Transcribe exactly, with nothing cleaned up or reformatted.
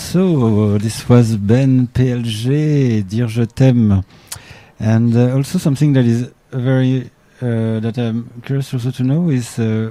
So this was Ben P L G, Dire Je t'aime, and uh, also something that is very uh, that I'm curious also to know is uh,